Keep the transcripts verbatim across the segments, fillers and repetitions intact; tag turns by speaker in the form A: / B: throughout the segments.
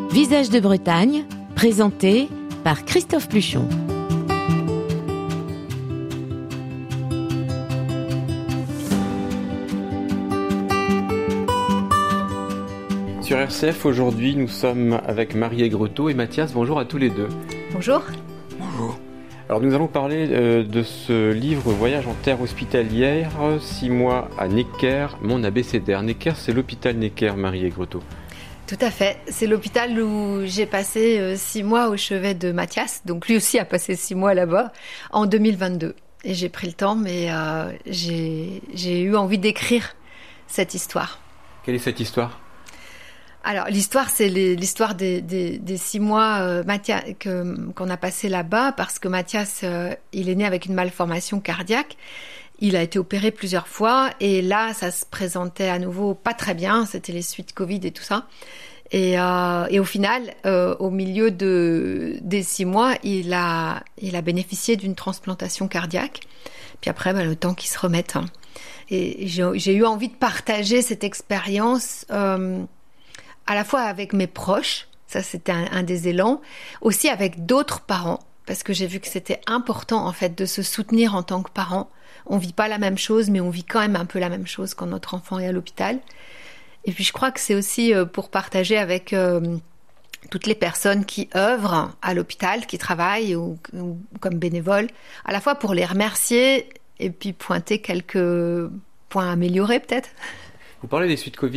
A: Visage de Bretagne, présenté par Christophe Pluchon.
B: Sur R C F, aujourd'hui, nous sommes avec Marie Aigretot et Mathias. Bonjour à tous les deux.
C: Bonjour.
B: Bonjour. Alors, nous allons parler euh, de ce livre « Voyage en terre hospitalière, six mois à Necker, mon abécédaire ». Necker, c'est l'hôpital Necker, Marie Aigretot.
C: Tout à fait. C'est l'hôpital où j'ai passé euh, six mois au chevet de Mathias. Donc, lui aussi a passé six mois là-bas en deux mille vingt-deux. Et j'ai pris le temps, mais euh, j'ai, j'ai eu envie d'écrire cette histoire.
B: Quelle est cette histoire ?
C: Alors, l'histoire, c'est les, l'histoire des, des, des six mois euh, Mathias, que, qu'on a passé là-bas, parce que Mathias, euh, il est né avec une malformation cardiaque. Il a été opéré plusieurs fois, et là, ça se présentait à nouveau pas très bien. C'était les suites Covid et tout ça. Et, euh, et au final, euh, au milieu de, des six mois, il a, il a bénéficié d'une transplantation cardiaque. Puis après, bah, le temps qu'il se remette. Hein. Et j'ai, j'ai eu envie de partager cette expérience... Euh, à la fois avec mes proches, ça c'était un, un des élans, aussi avec d'autres parents, parce que j'ai vu que c'était important en fait de se soutenir en tant que parent. On vit pas la même chose, mais on vit quand même un peu la même chose quand notre enfant est à l'hôpital. Et puis je crois que c'est aussi pour partager avec euh, toutes les personnes qui œuvrent à l'hôpital, qui travaillent ou, ou comme bénévoles, à la fois pour les remercier et puis pointer quelques points améliorés peut-être.
B: Vous parlez des suites Covid ?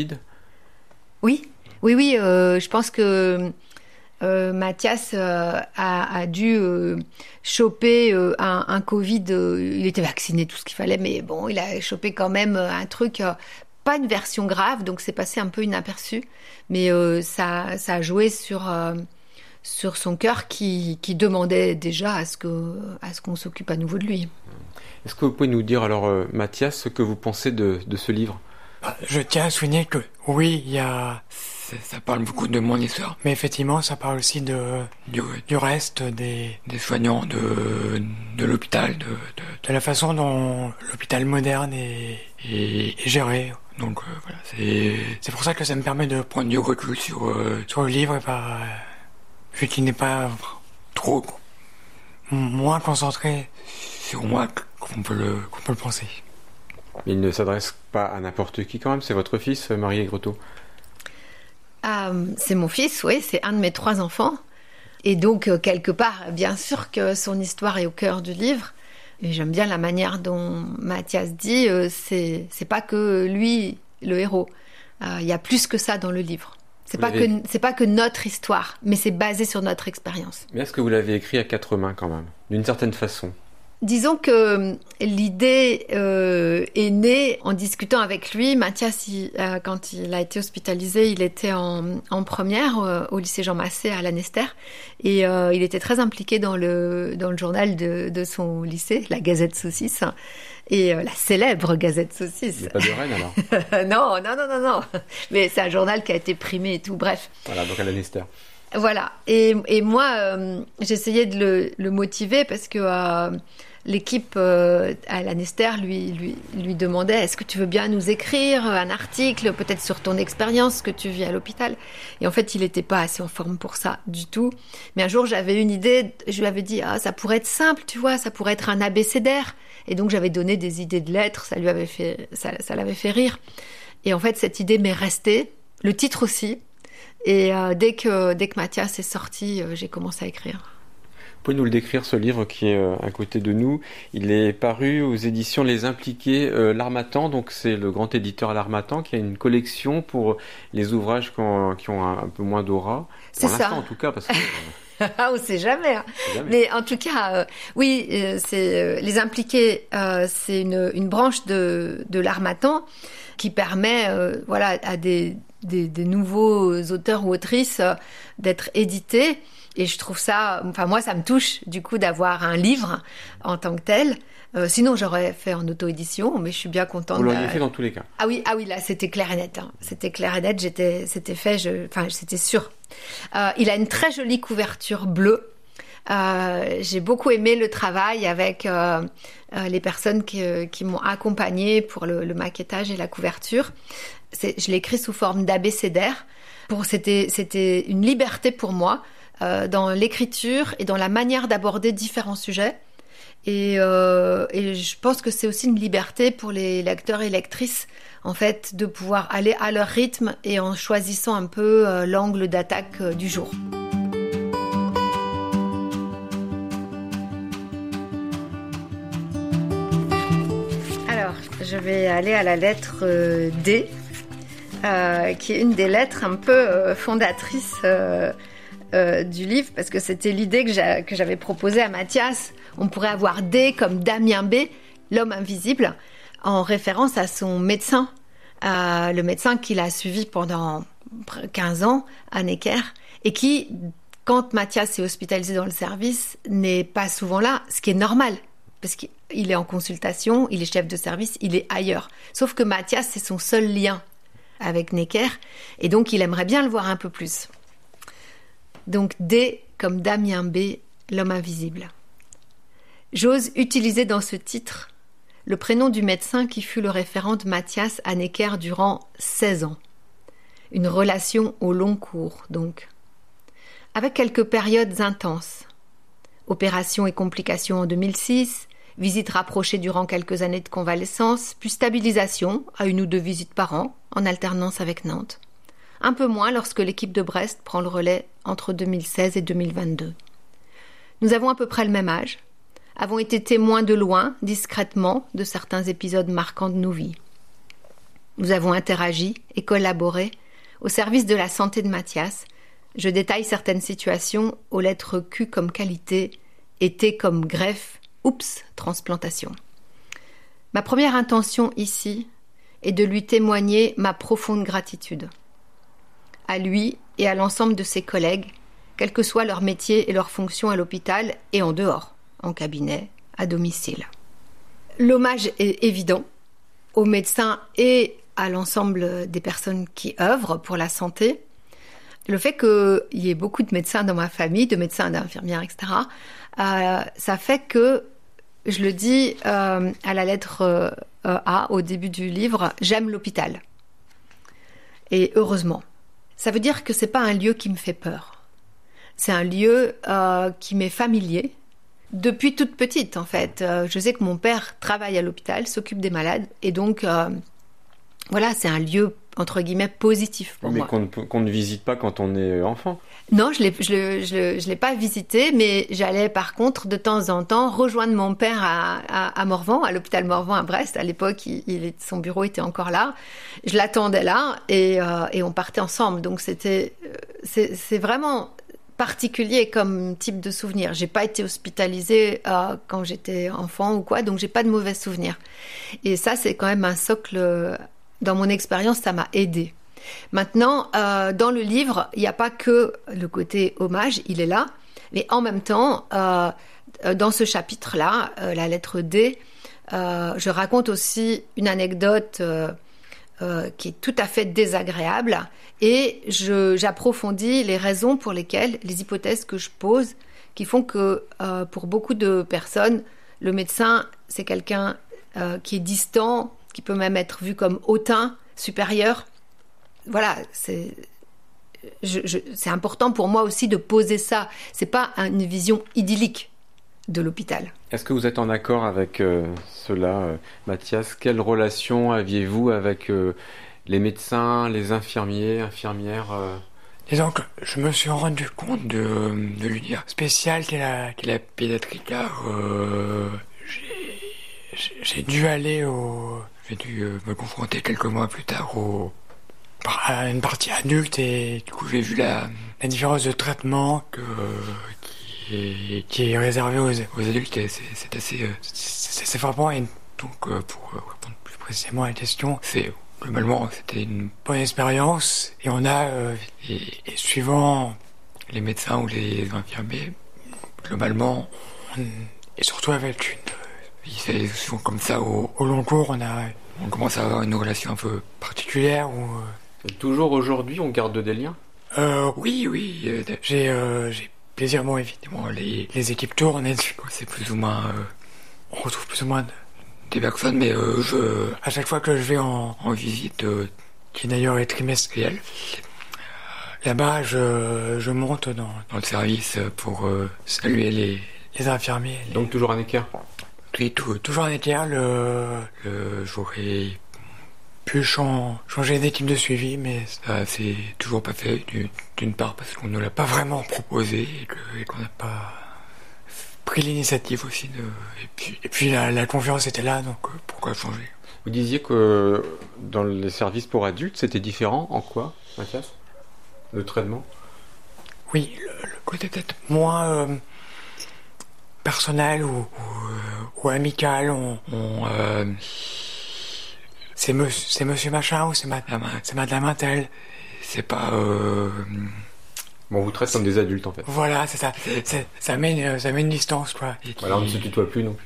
C: Oui. Oui, oui, euh, je pense que euh, Mathias euh, a, a dû euh, choper euh, un, un Covid. Euh, il était vacciné, tout ce qu'il fallait, mais bon, il a chopé quand même un truc, euh, pas une version grave, donc c'est passé un peu inaperçu. Mais euh, ça, ça a joué sur, euh, sur son cœur qui, qui demandait déjà à ce, que, à ce qu'on s'occupe à nouveau de lui.
B: Est-ce que vous pouvez nous dire, alors, euh, Mathias, ce que vous pensez de, de ce livre ?
D: Je tiens à souligner que, oui, il y a...
E: Ça parle beaucoup de mon histoire.
D: Mais effectivement, ça parle aussi de, du, du reste des...
E: Des soignants, de, de l'hôpital, de, de...
D: de la façon dont l'hôpital moderne est, est, est géré.
E: Donc, euh, voilà, c'est...
D: C'est pour ça que ça me permet de
E: prendre du recul sur... Euh,
D: sur le livre et pas... vu qu'il n'est pas...
E: trop...
D: moins concentré
E: sur moi qu'on peut le,
D: qu'on peut le penser.
B: Mais il ne s'adresse pas à n'importe qui quand même, c'est votre fils, Marie Aigretot.
C: Euh, c'est mon fils, oui, c'est un de mes trois enfants. Et donc, euh, quelque part, bien sûr que son histoire est au cœur du livre. Et j'aime bien la manière dont Mathias dit, euh, c'est, c'est pas que lui, le héros. Il euh, y a plus que ça dans le livre. C'est pas, que, c'est pas que notre histoire, mais c'est basé sur notre expérience.
B: Mais est-ce que vous l'avez écrit à quatre mains quand même, d'une certaine façon ?
C: Disons que l'idée euh, est née en discutant avec lui. Mathias, il, euh, quand il a été hospitalisé, il était en, en première euh, au lycée Jean Massé à Lanester. Et euh, il était très impliqué dans le, dans le journal de, de son lycée, la Gazette Saucisse. Et euh, la célèbre Gazette Saucisse.
B: Il n'y a pas de Rennes alors ?
C: Non, non, non, non, non. Mais c'est un journal qui a été primé et tout, bref.
B: Voilà, donc à Lanester.
C: Voilà. Et, et moi, euh, j'essayais de le, le motiver parce que... Euh, L'équipe euh, à Lanester lui, lui, lui demandait « Est-ce que tu veux bien nous écrire un article, peut-être sur ton expérience que tu vis à l'hôpital ?» Et en fait, il n'était pas assez en forme pour ça du tout. Mais un jour, j'avais une idée, je lui avais dit « Ah, ça pourrait être simple, tu vois, ça pourrait être un abécédaire. » Et donc, j'avais donné des idées de lettres, ça, lui avait fait, ça, ça l'avait fait rire. Et en fait, cette idée m'est restée, le titre aussi. Et euh, dès que, dès que Mathias est sorti, euh, j'ai commencé à écrire.
B: Vous pouvez nous le décrire, ce livre qui est euh, à côté de nous. Il est paru aux éditions Les Impliqués, euh, L'Harmattan, donc c'est le grand éditeur L'Harmattan qui a une collection pour les ouvrages qui ont, qui ont un, un peu moins d'aura.
C: C'est
B: pour
C: ça.
B: l'instant, en tout cas, parce que...
C: Ah, on sait jamais, hein.
B: jamais.
C: Mais en tout cas, euh, oui, euh, c'est euh, Les Impliqués, euh, c'est une, une branche de, de L'Harmattan qui permet, euh, voilà, à des, des, des nouveaux auteurs ou autrices euh, d'être édités. Et je trouve ça, enfin moi ça me touche du coup d'avoir un livre en tant que tel. Euh, sinon j'aurais fait en auto-édition, mais je suis bien contente.
B: Vous l'auriez
C: de...
B: fait dans tous les cas.
C: Ah oui, ah oui, là c'était clair et net. Hein. C'était clair et net, j'étais, c'était fait, je... enfin c'était sûr. Euh, il a une très jolie couverture bleue. Euh, j'ai beaucoup aimé le travail avec euh, euh, les personnes qui, euh, qui m'ont accompagnée pour le, le maquettage et la couverture. C'est, je l'ai écrit sous forme d'abécédaire. pour, c'était, c'était une liberté pour moi euh, dans l'écriture et dans la manière d'aborder différents sujets. Et, euh, et je pense que c'est aussi une liberté pour les lecteurs et lectrices, en fait, de pouvoir aller à leur rythme et en choisissant un peu euh, l'angle d'attaque euh, du jour. Alors, je vais aller à la lettre euh, D, euh, qui est une des lettres un peu euh, fondatrices euh, euh, du livre, parce que c'était l'idée que, j'a, que j'avais proposée à Mathias. On pourrait avoir D comme Damien B, l'homme invisible, en référence à son médecin, euh, le médecin qu'il a suivi pendant quinze ans à Necker, et qui, quand Mathias est hospitalisé dans le service, n'est pas souvent là, ce qui est normal, parce qu'il est en consultation, il est chef de service, il est ailleurs. Sauf que Mathias, c'est son seul lien avec Necker, et donc il aimerait bien le voir un peu plus. Donc D comme Damien B, l'homme invisible. J'ose utiliser dans ce titre le prénom du médecin qui fut le référent de Mathias à Necker durant seize ans. Une relation au long cours, donc. Avec quelques périodes intenses. Opérations et complications en deux mille six, visites rapprochées durant quelques années de convalescence, puis stabilisation à une ou deux visites par an, en alternance avec Nantes. Un peu moins lorsque l'équipe de Brest prend le relais entre deux mille seize et deux mille vingt-deux. Nous avons à peu près le même âge, avons été témoins de loin, discrètement, de certains épisodes marquants de nos vies. Nous avons interagi et collaboré au service de la santé de Mathias. Je détaille certaines situations aux lettres Q comme qualité et T comme greffe, oups, transplantation. Ma première intention ici est de lui témoigner ma profonde gratitude. À lui et à l'ensemble de ses collègues, quel que soit leur métier et leur fonction à l'hôpital et en dehors, en cabinet, à domicile. L'hommage est évident aux médecins et à l'ensemble des personnes qui œuvrent pour la santé. Le fait qu'il y ait beaucoup de médecins dans ma famille, de médecins, d'infirmières, et cetera, euh, ça fait que, je le dis euh, à la lettre euh, A, au début du livre, j'aime l'hôpital. Et heureusement. Ça veut dire que c'est pas un lieu qui me fait peur. C'est un lieu euh, qui m'est familier. Depuis toute petite, en fait. Euh, je sais que mon père travaille à l'hôpital, s'occupe des malades, et donc, euh, voilà, c'est un lieu, entre guillemets, positif pour
B: mais
C: moi.
B: Mais qu'on, qu'on ne visite pas quand on est enfant.
C: Non, je ne l'ai, je l'ai, je l'ai pas visité, mais j'allais, par contre, de temps en temps, rejoindre mon père à, à, à Morvan, à l'hôpital Morvan à Brest. À l'époque, il, il, son bureau était encore là. Je l'attendais là, et, euh, et on partait ensemble. Donc, c'était, c'est, c'est vraiment particulier comme type de souvenir. J'ai pas été hospitalisée euh, quand j'étais enfant ou quoi, donc j'ai pas de mauvais souvenirs. Et ça, c'est quand même un socle. Dans mon expérience, ça m'a aidée. Maintenant, euh, dans le livre, il n'y a pas que le côté hommage, il est là, mais en même temps, euh, dans ce chapitre-là, euh, la lettre D, euh, je raconte aussi une anecdote euh, euh, qui est tout à fait désagréable. Et je, j'approfondis les raisons pour lesquelles, les hypothèses que je pose, qui font que euh, pour beaucoup de personnes, le médecin, c'est quelqu'un euh, qui est distant, qui peut même être vu comme hautain, supérieur. Voilà, c'est, je, je, c'est important pour moi aussi de poser ça. C'est pas une vision idyllique de l'hôpital.
B: Est-ce que vous êtes en accord avec euh, cela, euh, Mathias ? Quelle relation aviez-vous avec euh, les médecins, les infirmiers, infirmières euh...
D: Disons que je me suis rendu compte de, de l'univers spécial qu'est la, qu'est la pédiatrie, car euh, j'ai, j'ai, j'ai dû aller au... J'ai dû euh, me confronter quelques mois plus tard au, à une partie adulte, et du coup j'ai vu la, la différence de traitement que, qui, est, qui est réservée aux, aux adultes, et c'est, c'est assez, c'est, c'est frappant. Et donc euh, pour répondre plus précisément à la question, c'est... Globalement, c'était une bonne expérience, et on a, euh, et, et suivant les médecins ou les infirmiers, globalement, on, et surtout avec une, c'est souvent comme ça au, au long cours, on a, on commence à avoir une relation un peu particulière où. Euh,
B: et toujours aujourd'hui, on garde des liens.
D: Euh, oui, oui, euh, j'ai, euh, j'ai plaisir, bon, évidemment, les, les équipes tournent, et c'est plus ou moins, euh, on retrouve plus ou moins de, des personnes, mais euh, je, à chaque fois que je vais en, en visite, euh, qui d'ailleurs est trimestrielle, Là-bas, je, je monte dans, dans le service pour euh, saluer les, les infirmiers. Les...
B: Donc toujours un équerre.
D: Oui, tout, toujours un équerre. Le, le, j'aurais pu chan- changer d'équipe de suivi, mais ça c'est toujours pas fait. D'une part parce qu'on ne l'a pas vraiment proposé et, que, et qu'on n'a pas pris l'initiative aussi. De, et puis, et puis la, la confiance était là, donc euh, pourquoi changer?
B: Vous disiez que dans les services pour adultes, c'était différent. En quoi, Mathias? Le traitement?
D: Oui, le, le côté peut-être moins euh, personnel ou, ou, euh, ou amical. On, on, euh, c'est, monsieur, c'est monsieur machin ou c'est madame, c'est madame un tel. C'est pas... Euh,
B: bon, on vous traite comme des adultes en fait.
D: Voilà, c'est ça. C'est, ça, met, ça met une distance, quoi.
B: Et voilà, on ne se tutoie plus non plus.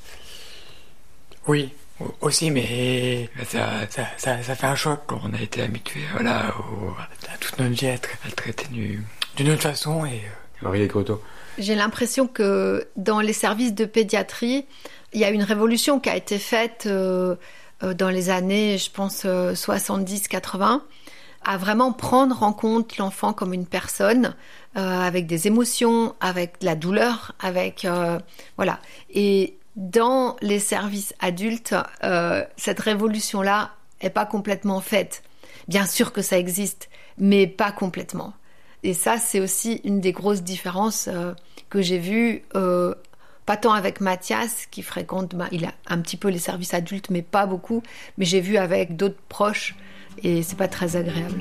D: Oui. Aussi, mais ça, ça, ça, ça fait un choc quand on a été habitué, voilà, au, à toute notre vie à être, à traiter du, d'une autre façon. Et euh...
B: Marie Groteau.
C: J'ai l'impression que dans les services de pédiatrie, il y a une révolution qui a été faite euh, euh, dans les années, je pense, euh, soixante-dix quatre-vingts, à vraiment prendre en compte l'enfant comme une personne, euh, avec des émotions, avec de la douleur, avec... Euh, voilà. Et dans les services adultes, euh, cette révolution-là n'est pas complètement faite. Bien sûr que ça existe, mais pas complètement. Et ça, c'est aussi une des grosses différences euh, que j'ai vues, euh, pas tant avec Mathias, qui fréquente, bah, il a un petit peu les services adultes, mais pas beaucoup, mais j'ai vu avec d'autres proches, et c'est pas très agréable.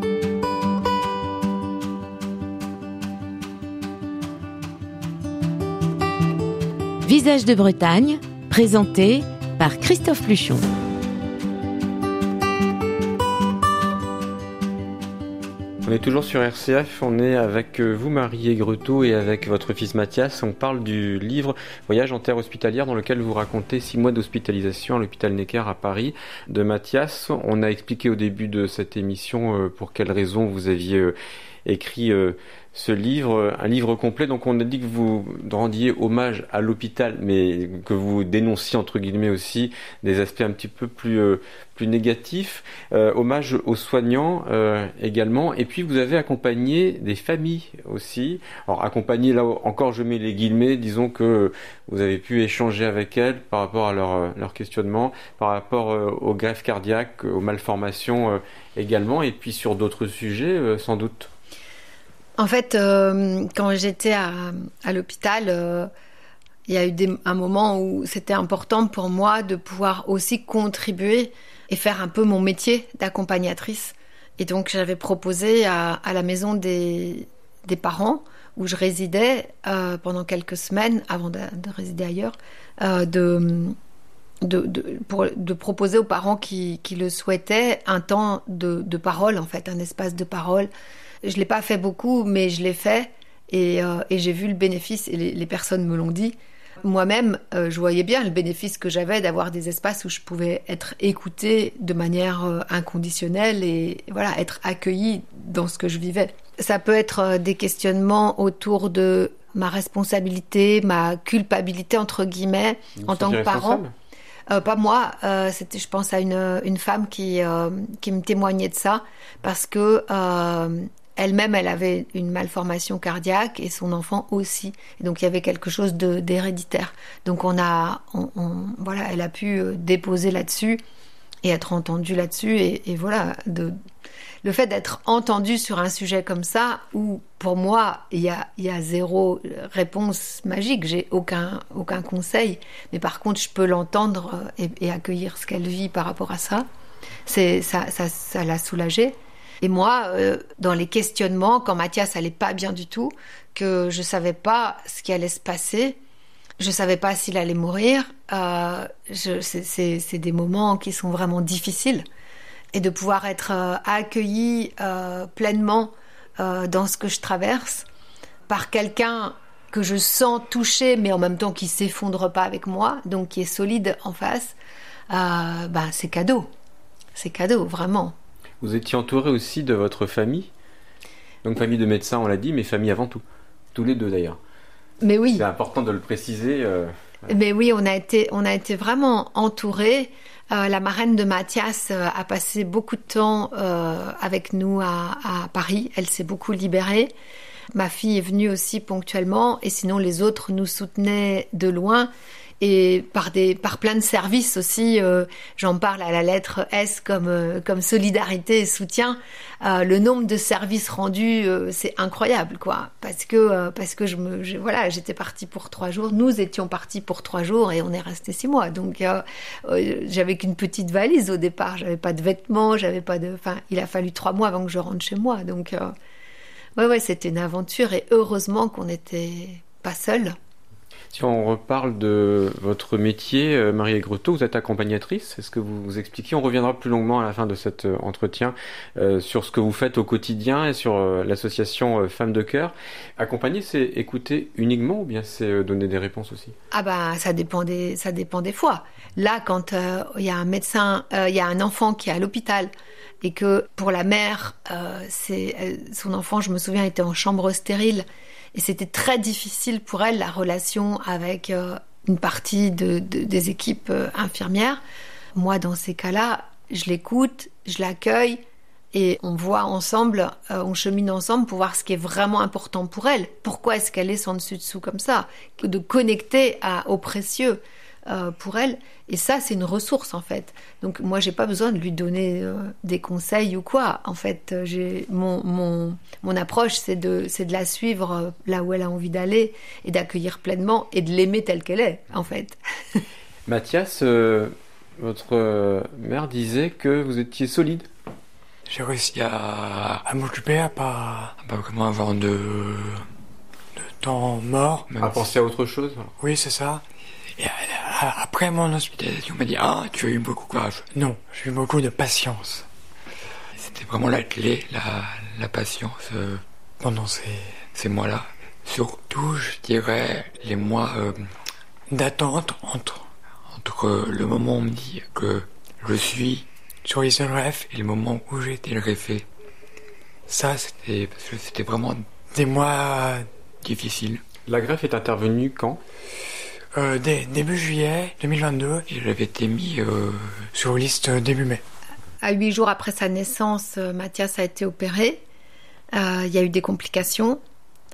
A: Visage de Bretagne, présenté par Christophe Pluchon.
B: On est toujours sur R C F, on est avec vous Marie Groteau et avec votre fils Mathias. On parle du livre Voyage en terre hospitalière dans lequel vous racontez six mois d'hospitalisation à l'hôpital Necker à Paris de Mathias. On a expliqué au début de cette émission pour quelles raisons vous aviez écrit ce livre, un livre complet. Donc on a dit que vous rendiez hommage à l'hôpital, mais que vous dénonciez entre guillemets aussi des aspects un petit peu plus euh, plus négatifs. Euh, hommage aux soignants euh, également. Et puis vous avez accompagné des familles aussi. Alors accompagné, là encore je mets les guillemets. Disons que vous avez pu échanger avec elles par rapport à leur leur questionnement, par rapport euh, aux greffes cardiaques, aux malformations euh, également, et puis sur d'autres sujets euh, sans doute.
C: En fait, euh, quand j'étais à, à l'hôpital, euh, il y a eu des, un moment où c'était important pour moi de pouvoir aussi contribuer et faire un peu mon métier d'accompagnatrice. Et donc, j'avais proposé à, à la maison des, des parents, où je résidais euh, pendant quelques semaines, avant de, de résider ailleurs, euh, de, de, de, pour, de proposer aux parents qui, qui le souhaitaient un temps de, de parole, en fait, un espace de parole. Je ne l'ai pas fait beaucoup, mais je l'ai fait et, euh, et j'ai vu le bénéfice et les, les personnes me l'ont dit. Moi-même, euh, je voyais bien le bénéfice que j'avais d'avoir des espaces où je pouvais être écoutée de manière euh, inconditionnelle et voilà, être accueillie dans ce que je vivais. Ça peut être euh, des questionnements autour de ma responsabilité, ma culpabilité, entre guillemets,
B: Vous
C: en tant que parent. Euh, pas moi, euh, c'était, je pense à une, une femme qui, euh, qui me témoignait de ça parce que euh, elle-même, elle avait une malformation cardiaque et son enfant aussi. Et donc, il y avait quelque chose de, d'héréditaire. Donc, on a, on, on, voilà, elle a pu déposer là-dessus et être entendue là-dessus. Et, et voilà, de, le fait d'être entendue sur un sujet comme ça, où pour moi, il y a, il y a zéro réponse magique, j'ai aucun, aucun conseil. Mais par contre, je peux l'entendre et, et accueillir ce qu'elle vit par rapport à ça. C'est, ça, ça, ça l'a soulagée. Et moi, euh, dans les questionnements, quand Mathias allait pas bien du tout, que je savais pas ce qui allait se passer, je savais pas s'il allait mourir, euh, je, c'est, c'est, c'est des moments qui sont vraiment difficiles. Et de pouvoir être euh, accueillie euh, pleinement euh, dans ce que je traverse, par quelqu'un que je sens touché, mais en même temps qui s'effondre pas avec moi, donc qui est solide en face, euh, bah, c'est cadeau. C'est cadeau, vraiment.
B: Vous étiez entouré aussi de votre famille, donc famille de médecins, on l'a dit, mais famille avant tout, tous les deux d'ailleurs.
C: Mais oui.
B: C'est important de le préciser. Euh...
C: Mais oui, on a été, on a été vraiment entourés. Euh, la marraine de Mathias euh, a passé beaucoup de temps euh, avec nous à, à Paris. Elle s'est beaucoup libérée. Ma fille est venue aussi ponctuellement, et sinon les autres nous soutenaient de loin. Et par, des, par plein de services aussi, euh, j'en parle à la lettre S comme, euh, comme solidarité et soutien. Euh, le nombre de services rendus, euh, c'est incroyable, quoi. Parce que, euh, parce que je me, je, voilà, j'étais partie pour trois jours. Nous étions partis pour trois jours et on est resté six mois. Donc, euh, euh, j'avais qu'une petite valise au départ. J'avais pas de vêtements, j'avais pas de. Enfin, il a fallu trois mois avant que je rentre chez moi. Donc, euh, ouais, ouais, c'était une aventure et heureusement qu'on n'était pas seuls.
B: Si on reparle de votre métier, euh, Marie Aigretot, vous êtes accompagnatrice. Est-ce que vous vous expliquez? On reviendra plus longuement à la fin de cet euh, entretien euh, sur ce que vous faites au quotidien et sur euh, l'association euh, Femmes de Cœur. Accompagner, c'est écouter uniquement ou bien c'est euh, donner des réponses aussi?
C: Ah bah ça dépend des ça dépend des fois. Là, quand il euh, y a un médecin, il euh, y a un enfant qui est à l'hôpital et que pour la mère, euh, c'est euh, son enfant, je me souviens, était en chambre stérile. Et c'était très difficile pour elle, la relation avec euh, une partie de, de, des équipes euh, infirmières. Moi, dans ces cas-là, je l'écoute, je l'accueille et on voit ensemble, euh, on chemine ensemble pour voir ce qui est vraiment important pour elle. Pourquoi est-ce qu'elle est sans dessus-dessous comme ça? De connecter à, au précieux euh, pour elle. Et ça, c'est une ressource, en fait. Donc, moi, j'ai pas besoin de lui donner euh, des conseils ou quoi. En fait, j'ai, mon, mon, mon approche, c'est de, c'est de la suivre euh, là où elle a envie d'aller et d'accueillir pleinement et de l'aimer telle qu'elle est, en fait.
B: Mathias, euh, votre euh, mère disait que vous étiez solide.
D: J'ai réussi à, à m'occuper, à pas, à pas vraiment avoir de, de temps mort.
B: À penser à autre chose. Alors.
D: Oui, c'est ça. Et après mon hospitalisation, on m'a dit « Ah, tu as eu beaucoup de courage ». Non, j'ai eu beaucoup de patience. C'était vraiment la clé, la, la patience euh, pendant ces, ces mois-là. Surtout, je dirais, les mois euh, d'attente entre, entre le moment où on me dit que je suis sur l'île de Ref et le moment où j'ai été greffé. Ça, c'était, parce que c'était vraiment des mois difficiles.
B: La greffe est intervenue quand ?
D: Euh, dès, début juillet deux mille vingt-deux, et j'avais été mis euh, sur liste début mai.
C: À huit jours après sa naissance, Mathias a été opéré. Euh, il y a eu des complications.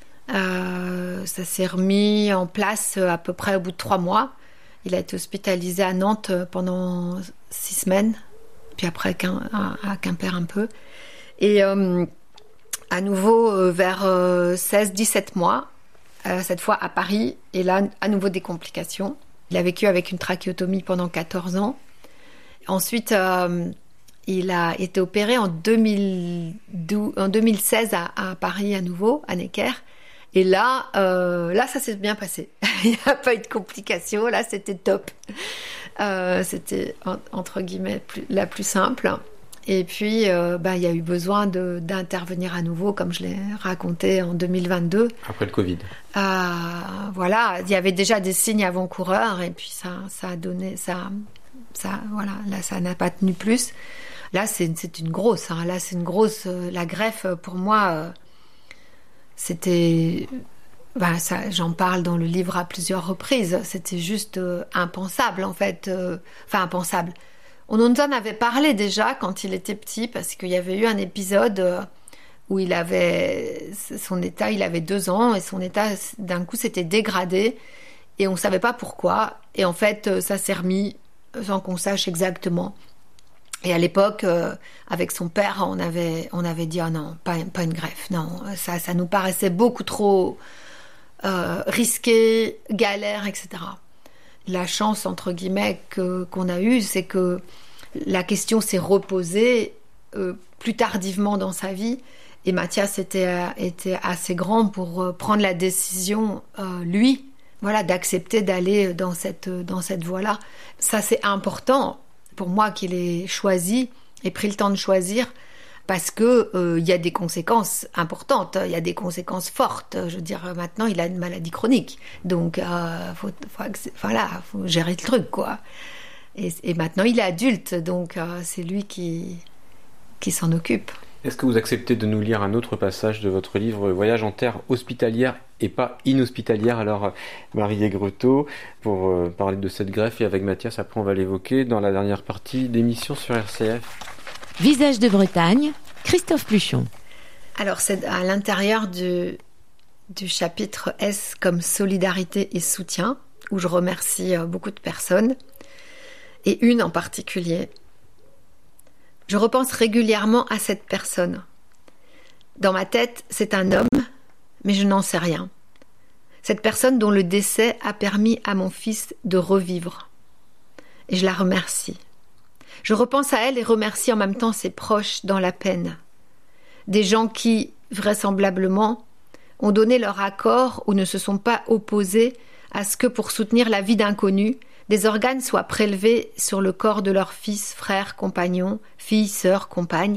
C: Euh, ça s'est remis en place à peu près au bout de trois mois. Il a été hospitalisé à Nantes pendant six semaines, puis après à Quimper un peu. Et euh, à nouveau euh, vers euh, seize dix-sept mois, Euh, cette fois à Paris, et là, à nouveau des complications. Il a vécu avec une trachéotomie pendant quatorze ans. Ensuite, euh, il a été opéré en, deux mille douze, en deux mille seize à, à Paris à nouveau, à Necker. Et là, euh, là ça s'est bien passé. Il n'y a pas eu de complications, là, c'était top. Euh, c'était, en, entre guillemets, plus, la plus simple. Et puis, euh, bah, il y a eu besoin de, d'intervenir à nouveau, comme je l'ai raconté en deux mille vingt-deux.
B: Après le Covid.
C: Euh, voilà, il y avait déjà des signes avant-coureurs, et puis ça, ça a donné, ça, ça, voilà, là, ça n'a pas tenu plus. Là, c'est, c'est une grosse, hein, là, c'est une grosse, euh, la greffe, pour moi, euh, c'était, bah, ça, j'en parle dans le livre à plusieurs reprises, c'était juste euh, impensable, en fait, euh, enfin, impensable. On nous en avait parlé déjà quand il était petit, parce qu'il y avait eu un épisode où il avait son état, il avait deux ans et son état d'un coup s'était dégradé et on ne savait pas pourquoi. Et en fait, ça s'est remis sans qu'on sache exactement. Et à l'époque, euh, avec son père, on avait, on avait dit « Ah non, pas, pas une greffe, non, ça, ça nous paraissait beaucoup trop euh, risqué, galère, et cetera » La chance, entre guillemets, que, qu'on a eue, c'est que la question s'est reposée euh, plus tardivement dans sa vie. Et Mathias était, était assez grand pour euh, prendre la décision, euh, lui, voilà, d'accepter d'aller dans cette, dans cette voie-là. Ça, c'est important pour moi qu'il ait choisi et pris le temps de choisir, parce que euh, y a des conséquences importantes, il y a des conséquences fortes. Je veux dire, maintenant, il a une maladie chronique, donc euh, faut, faut, voilà, faut gérer le truc, quoi. Et, et maintenant, il est adulte, donc euh, c'est lui qui, qui s'en occupe.
B: Est-ce que vous acceptez de nous lire un autre passage de votre livre Voyage en terre hospitalière et pas inhospitalière? Alors, Marie Aigretot, pour euh, parler de cette greffe, et avec Mathias, après on va l'évoquer dans la dernière partie d'émission sur R C F.
A: Visage de Bretagne, Christophe Pluchon.
C: Alors, c'est à l'intérieur du, du chapitre S comme solidarité et soutien, où je remercie beaucoup de personnes, et une en particulier. Je repense régulièrement à cette personne. Dans ma tête, c'est un homme, mais je n'en sais rien. Cette personne dont le décès a permis à mon fils de revivre. Et je la remercie. Je repense à elle et remercie en même temps ses proches dans la peine. Des gens qui, vraisemblablement, ont donné leur accord ou ne se sont pas opposés à ce que, pour soutenir la vie d'inconnus, des organes soient prélevés sur le corps de leur fils, frère, compagnon, fille, sœur, compagne,